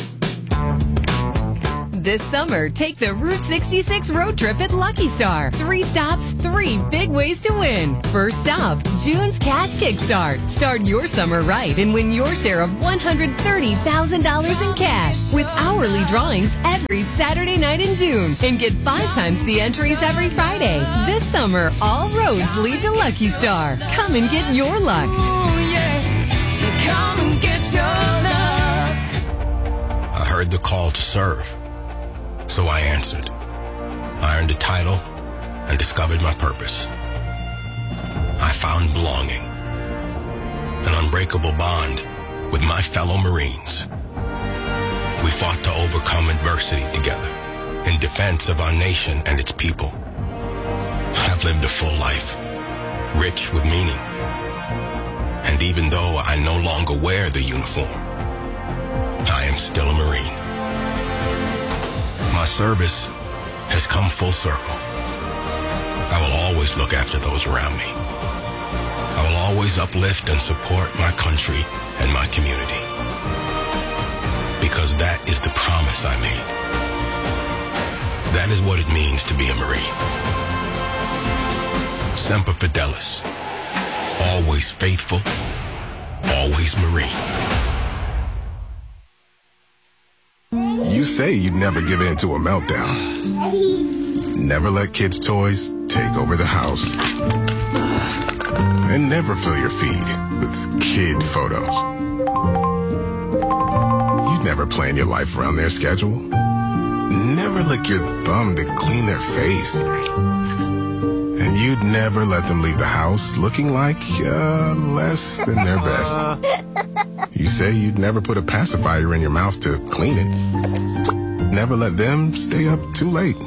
This summer, take the Route 66 road trip at Lucky Star. 3 stops, 3 big ways to win. First stop, June's Cash Kickstart. Start your summer right and win your share of $130,000 in cash with hourly drawings every Saturday night in June. And get 5 times the entries every Friday. This summer, all roads lead to Lucky Star. Come and get your luck. Ooh, yeah. Come and get your luck. I heard the call to serve. So I answered. I earned a title and discovered my purpose. I found belonging, an unbreakable bond with my fellow Marines. We fought to overcome adversity together in defense of our nation and its people. I've lived a full life, rich with meaning. And even though I no longer wear the uniform, I am still a Marine. My service has come full circle. I will always look after those around me. I will always uplift and support my country and my community. Because that is the promise I made. That is what it means to be a Marine. Semper Fidelis. Always faithful. Always Marine. You say you'd never give in to a meltdown. Never let kids' toys take over the house. And never fill your feed with kid photos. You'd never plan your life around their schedule. Never lick your thumb to clean their face. And you'd never let them leave the house looking like less than their best. You say you'd never put a pacifier in your mouth to clean it. Never let them stay up too late.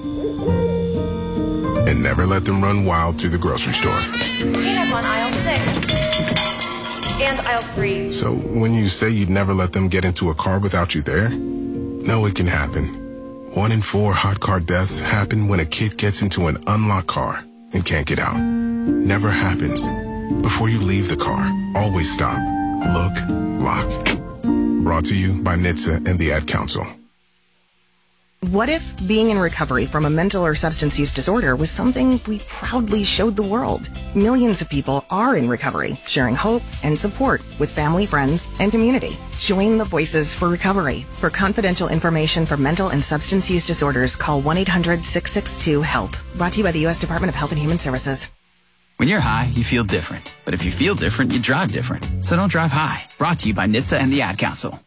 And never let them run wild through the grocery store. Peanuts on aisle 6. And aisle 3. So when you say you'd never let them get into a car without you there, no, it can happen. 1 in 4 hot car deaths happen when a kid gets into an unlocked car and can't get out. Never happens. Before you leave the car, always stop, look, lock. Brought to you by NHTSA and the Ad Council. What if being in recovery from a mental or substance use disorder was something we proudly showed the world? Millions of people are in recovery, sharing hope and support with family, friends, and community. Join the Voices for Recovery. For confidential information for mental and substance use disorders, call 1-800-662-HELP. Brought to you by the U.S. Department of Health and Human Services. When you're high, you feel different. But if you feel different, you drive different. So don't drive high. Brought to you by NHTSA and the Ad Council.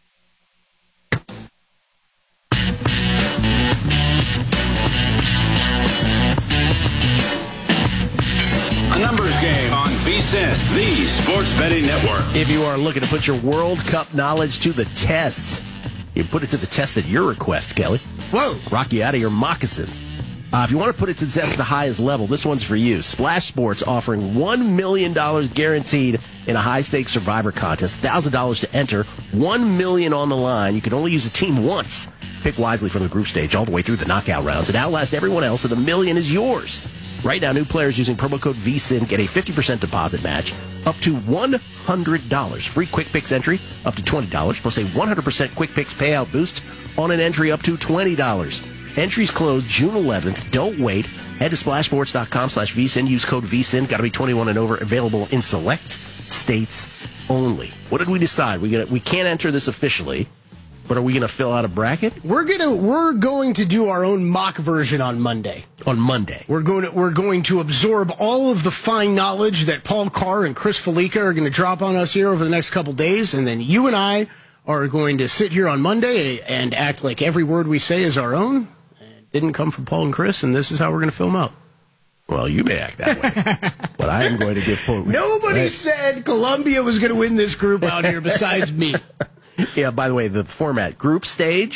A numbers game on VSiN, the Sports Betting Network. If you are looking to put your World Cup knowledge to the test, you put it to the test at your request, Kelly. Whoa! Rock you out of your moccasins. If you want to put it to the test at the highest level, this one's for you. Splash Sports offering $1 million guaranteed in a high-stakes Survivor contest. $1,000 to enter, $1 million on the line. You can only use a team once. Pick wisely from the group stage all the way through the knockout rounds and outlast everyone else, and the million is yours. Right now, new players using promo code VSiN get a 50% deposit match up to $100. Free Quick Picks entry up to $20, plus a 100% Quick Picks payout boost on an entry up to $20. Entries close June 11th. Don't wait. Head to splashsports.com/VSiN. Use code VSiN. Got to be 21 and over. Available in select states only. What did we decide? We can't enter this officially, but are we going to fill out a bracket? We're going to do our own mock version on Monday. On Monday, we're going to absorb all of the fine knowledge that Paul Carr and Chris Felica are going to drop on us here over the next couple days, and then you and I are going to sit here on Monday and act like every word we say is our own. Didn't come from Paul and Chris, and this is how we're going to fill them out. Well, you may act that way, but I am going to give Paul. Nobody said Columbia was going to win this group out here besides me. Yeah, by the way, the format, group stage,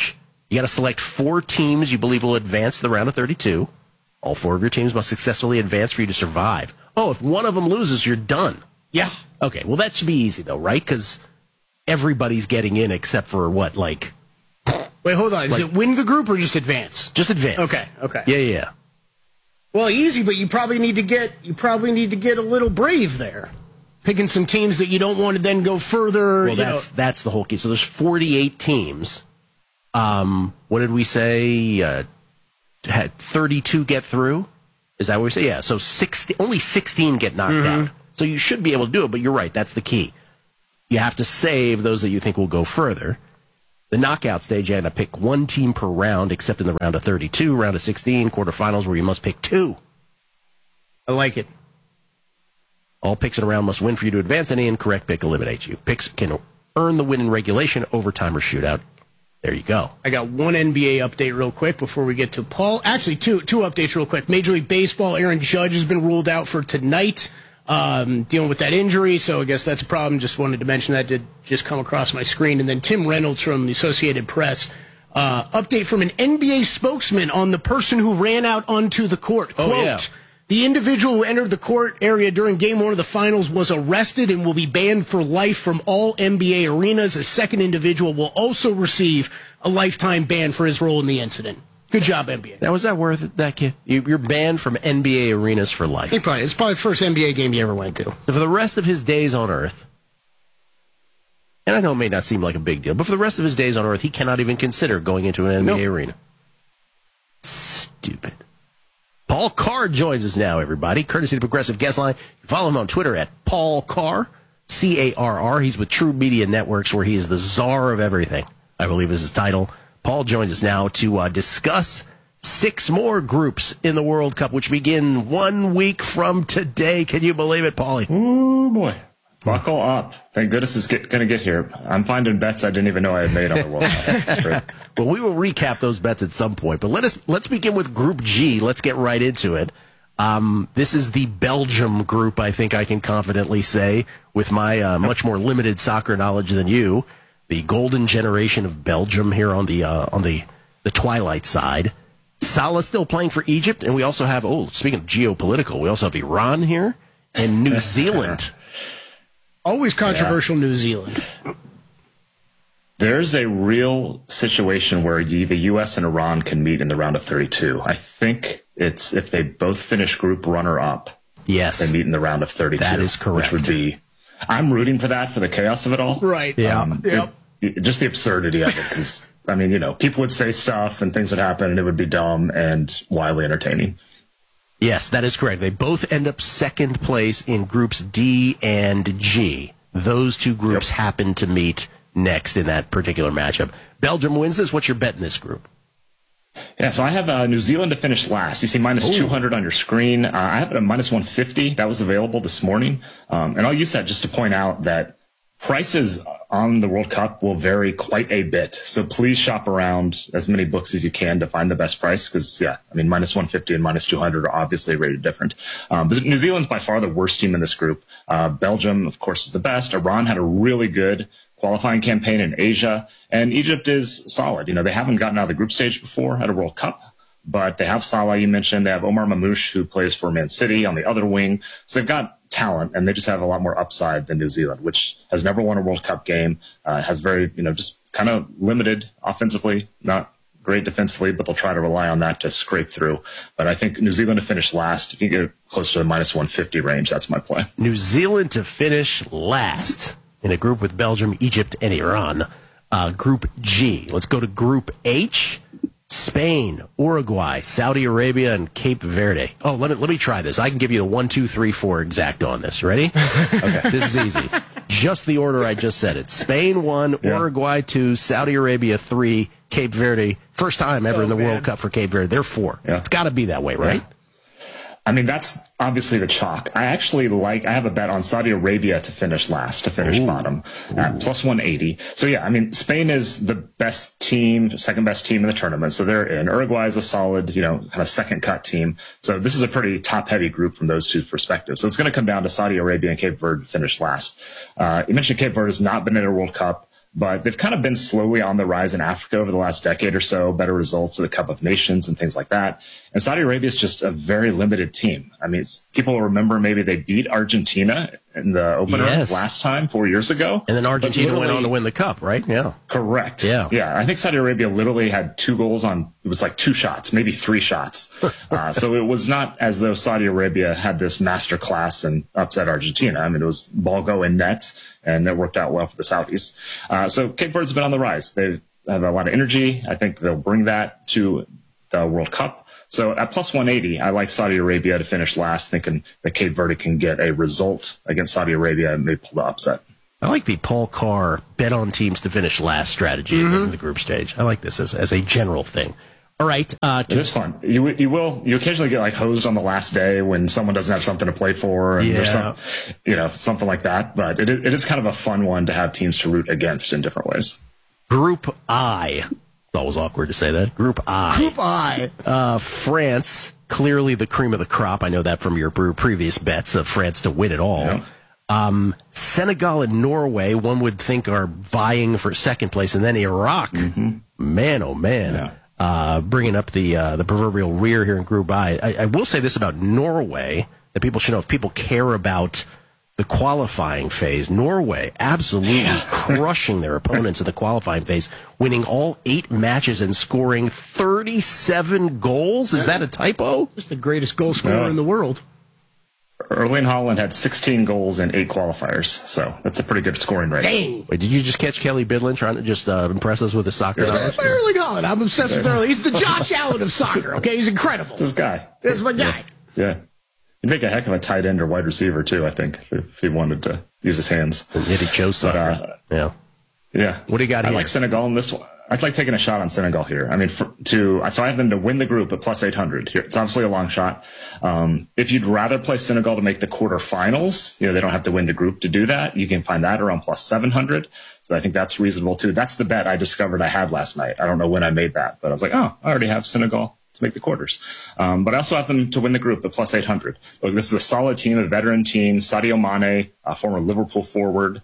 You got to select 4 teams you believe will advance to the round of 32. All 4 of your teams must successfully advance for you to survive. Oh, if one of them loses, you're done. Yeah. Okay, well, that should be easy, though, right? Because everybody's getting in except for, what, like... Wait, hold on. Is it win the group or just advance? Just advance. Okay. Yeah. Well, easy, but you probably need to get a little brave there. Picking some teams that you don't want to then go further. Well, that's the whole key. So there's 48 teams. What did we say? Had 32 get through? Is that what we say? Yeah. So only 16 get knocked out. So you should be able to do it, but you're right. That's the key. You have to save those that you think will go further. The knockout stage, you have to pick 1 team per round, except in the round of 32, round of 16, quarterfinals, where you must pick 2. I like it. All picks in a round must win for you to advance. Any incorrect pick eliminates you. Picks can earn the win in regulation, overtime, or shootout. There you go. I got one NBA update real quick before we get to Paul. Actually, two updates real quick. Major League Baseball, Aaron Judge has been ruled out for tonight, dealing with that injury, so I guess that's a problem. Just wanted to mention that. Did just come across my screen. And then Tim Reynolds from the Associated Press. Update from an NBA spokesman on the person who ran out onto the court. Quote, the individual who entered the court area during Game 1 of the Finals was arrested and will be banned for life from all NBA arenas. A second individual will also receive a lifetime ban for his role in the incident. Good job, NBA. Now, was that worth it, that kid? You're banned from NBA arenas for life. It's probably the first NBA game you ever went to. So for the rest of his days on Earth, and I know it may not seem like a big deal, but for the rest of his days on Earth, he cannot even consider going into an NBA arena. Stupid. Paul Carr joins us now, everybody, courtesy of the Progressive Guest Line. You follow him on Twitter at Paul Carr, C-A-R-R. He's with True Media Networks, where he is the czar of everything, I believe is his title. Paul joins us now to discuss 6 more groups in the World Cup, which begin 1 week from today. Can you believe it, Paulie? Oh, boy. Buckle up. Thank goodness it's going to get here. I'm finding bets I didn't even know I had made on the World Cup. Well, we will recap those bets at some point, but let's begin with Group G. Let's get right into it. This is the Belgium group, I think I can confidently say, with my much more limited soccer knowledge than you. The golden generation of Belgium here on the twilight side. Salah still playing for Egypt, and we also have, speaking of geopolitical, we also have Iran here and New Zealand. Always controversial, New Zealand. There's a real situation where the U.S. and Iran can meet in the round of 32. I think it's if they both finish group runner-up. Yes. They meet in the round of 32. That is correct. Which would be... I'm rooting for that, for the chaos of it all. Right. Yeah. Just the absurdity of it, because, I mean, people would say stuff and things would happen, and it would be dumb and wildly entertaining. Yes, that is correct. They both end up second place in groups D and G. Those 2 groups happen to meet next in that particular matchup. Belgium wins this. What's your bet in this group? Yeah, so I have New Zealand to finish last. You see minus 200 on your screen. I have it at minus 150. That was available this morning. And I'll use that just to point out that prices on the World Cup will vary quite a bit. So please shop around as many books as you can to find the best price because, minus 150 and minus 200 are obviously rated different. But New Zealand's by far the worst team in this group. Belgium, of course, is the best. Iran had a really good qualifying campaign in Asia, and Egypt is solid. They haven't gotten out of the group stage before at a World Cup, but they have Salah, you mentioned. They have Omar Mamouche, who plays for Man City on the other wing. So they've got talent, and they just have a lot more upside than New Zealand, which has never won a World Cup game, has very, just kind of limited offensively, not great defensively, but they'll try to rely on that to scrape through. But I think New Zealand to finish last, if you get close to the minus 150 range, that's my play. New Zealand to finish last in a group with Belgium, Egypt, and Iran. Group G. Let's go to Group H. Spain, Uruguay, Saudi Arabia, and Cape Verde. Oh, let me try this. I can give you the 1, 2, 3, 4 exact on this. Ready? Okay, this is easy. Just the order I just said it. Spain 1, Uruguay 2, Saudi Arabia 3, Cape Verde. First time ever in the World Cup for Cape Verde. They're 4. Yeah. It's got to be that way, right? Yeah. I mean, that's obviously the chalk. I have a bet on Saudi Arabia to finish last, to finish bottom at plus 180. So Spain is the best team, second best team in the tournament. So they're in. Uruguay is a solid, kind of second cut team. So this is a pretty top heavy group from those 2 perspectives. So it's going to come down to Saudi Arabia and Cape Verde to finish last. You mentioned Cape Verde has not been in a World Cup. but they've kind of been slowly on the rise in Africa over the last decade or so, better results of the Cup of Nations and things like that. And Saudi Arabia is just a very limited team. I mean, people remember maybe they beat Argentina in the opener last time 4 years ago. And then Argentina went on to win the cup, right? Yeah. Correct. Yeah. Yeah. I think Saudi Arabia literally had 2 goals on, it was like 2 shots, maybe 3 shots. So it was not as though Saudi Arabia had this master class and upset Argentina. I mean, it was ball go in net, and it worked out well for the Saudis. So Cape Verde's been on the rise. They have a lot of energy. I think they'll bring that to the World Cup. So at plus 180, I like Saudi Arabia to finish last, thinking that Cape Verde can get a result against Saudi Arabia and maybe pull the upset. I like the Paul Carr bet on teams to finish last strategy in the group stage. I like this as a general thing. All right. It is fun. You occasionally get like hosed on the last day when someone doesn't have something to play for, and there's some, something like that. But it is kind of a fun one to have teams to root against in different ways. Group I. It's always awkward to say that. Group I. Group I. France, clearly the cream of the crop. I know that from your previous bets of France to win it all. Yeah. Senegal and Norway, one would think, are vying for second place, and then Iraq. Man, oh man. Yeah. Bringing up the proverbial rear here in Group I. I will say this about Norway, that people should know, if people care about the qualifying phase, Norway absolutely crushing their opponents in the qualifying phase, winning all 8 matches and scoring 37 goals. Is that a typo? Just the greatest goal scorer in the world. Erling Haaland had 16 goals in 8 qualifiers, so that's a pretty good scoring rate. Dang. Wait, did you just catch Kelly Bidlin trying to just impress us with his soccer knowledge? Erling Haaland. I'm obsessed with Erling. He's the Josh Allen of soccer, okay? He's incredible. It's this guy. That's my guy. Yeah. He'd make a heck of a tight end or wide receiver, too, I think, if he wanted to use his hands. Eddie Joe soccer. Yeah. What do you got here? I like Senegal in this one. I'd like taking a shot on Senegal here. I mean, so I have them to win the group at plus 800 here. It's obviously a long shot. If you'd rather play Senegal to make the quarterfinals, they don't have to win the group to do that. You can find that around plus 700. So I think that's reasonable too. That's the bet I discovered I had last night. I don't know when I made that, but I was like, I already have Senegal to make the quarters. But I also have them to win the group at plus 800. Look, this is a solid team, a veteran team. Sadio Mane, a former Liverpool forward,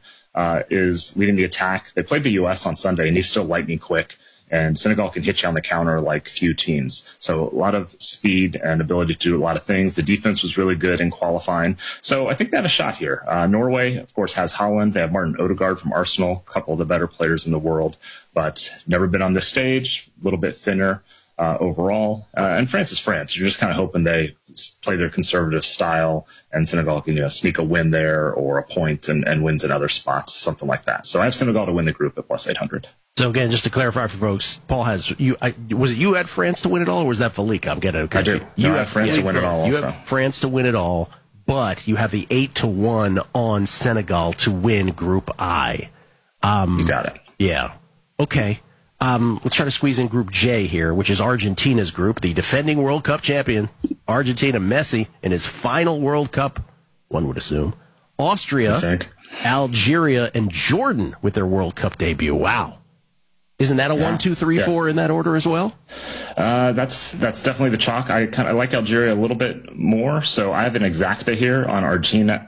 is leading the attack. They played the U.S. on Sunday, and he's still lightning quick. And Senegal can hit you on the counter like few teams. So a lot of speed and ability to do a lot of things. The defense was really good in qualifying. So I think they have a shot here. Norway, of course, has Haaland. They have Martin Odegaard from Arsenal, a couple of the better players in the world, but never been on this stage, a little bit thinner overall. And France is France. You're just kind of hoping they play their conservative style and Senegal can sneak a win there or a point and wins in other spots, something like that. So I have Senegal to win the group at plus 800. So again, just to clarify for folks, Paul has you. Was it you had France to win it all, or was that Falika? I'm getting okay. I do. You have France to win it all. You also. have France to win it all, but you have the 8-1 on Senegal to win Group I. You got it. Yeah. Okay. Let's try to squeeze in Group J here, which is Argentina's group. The defending World Cup champion, Argentina, Messi, in his final World Cup, one would assume. Austria, Algeria, and Jordan with their World Cup debut. Wow. Isn't that a 1, 2, 3, 4 in that order as well? That's definitely the chalk. I like Algeria a little bit more, so I have an exacta here on Argentina,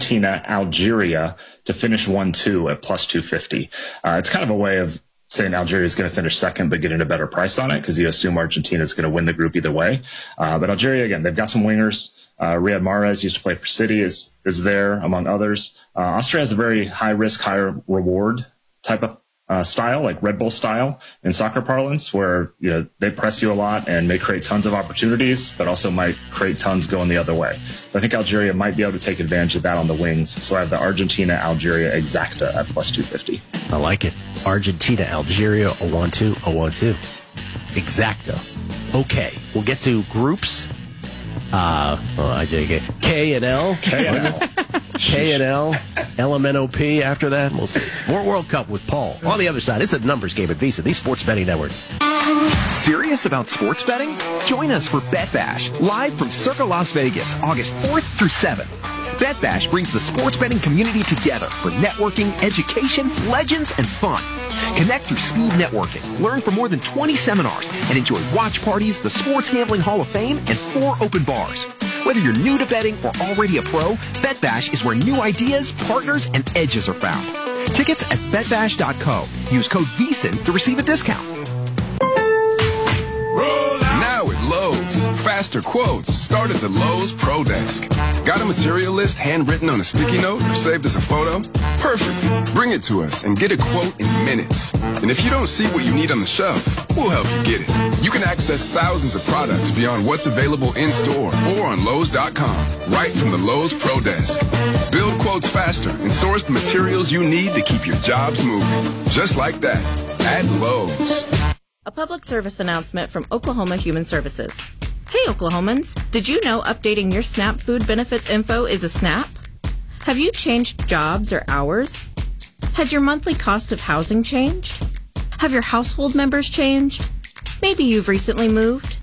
Algeria to finish 1-2 at plus 250. It's kind of a way of saying Algeria is going to finish second, but getting a better price on it because you assume Argentina is going to win the group either way. But Algeria, again, they've got some wingers. Riyad Mahrez used to play for City, is there among others. Austria has a very high risk, high reward type of style, like Red Bull style in soccer parlance, where they press you a lot and may create tons of opportunities, but also might create tons going the other way. So I think Algeria might be able to take advantage of that on the wings. So I have the Argentina-Algeria exacta at plus 250. I like it. Argentina, Algeria, a 1-2, a 1-2. Exacta. Okay, we'll get to groups. I dig it. K and L. K and L. LMNOP after that. We'll see. More World Cup with Paul. On the other side, it's a numbers game at Visa, the Sports Betting Network. Serious about sports betting? Join us for Bet Bash, live from Circa Las Vegas, August 4th through 7th. Bet Bash brings the sports betting community together for networking, education, legends, and fun. Connect through speed networking, learn from more than 20 seminars, and enjoy watch parties, the Sports Gambling Hall of Fame, and 4 open bars. Whether you're new to betting or already a pro, Bet Bash is where new ideas, partners, and edges are found. Tickets at betbash.co. Use code VSIN to receive a discount. Now at Lowe's, faster quotes start at the Lowe's Pro Desk. Got a material list handwritten on a sticky note or saved as a photo? Perfect. Bring it to us and get a quote in minutes. And if you don't see what you need on the shelf, we'll help you get it. You can access thousands of products beyond what's available in store or on Lowe's.com, right from the Lowe's Pro Desk. Build quotes faster and source the materials you need to keep your jobs moving. Just like that, at Lowe's. A public service announcement from Oklahoma Human Services. Hey Oklahomans, did you know updating your SNAP food benefits info is a SNAP? Have you changed jobs or hours? Has your monthly cost of housing changed? Have your household members changed? Maybe you've recently moved.